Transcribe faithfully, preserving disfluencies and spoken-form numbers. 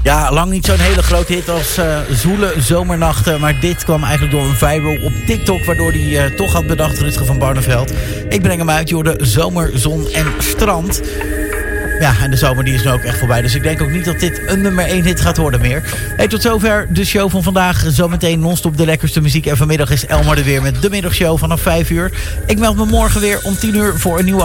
Ja, lang niet zo'n hele grote hit als uh, Zoele Zomernachten. Maar dit kwam eigenlijk door een viral op TikTok, waardoor hij uh, toch had bedacht, Rutger van Barneveld. Ik breng hem uit, je hoorde Zomer, Zon en Strand. Ja, en de zomer die is nu ook echt voorbij. Dus ik denk ook niet dat dit een nummer één hit gaat worden meer. Hey, tot zover de show van vandaag. Zometeen non-stop de lekkerste muziek. En vanmiddag is Elmar er weer met de middagshow vanaf vijf uur. Ik meld me morgen weer om tien uur voor een nieuwe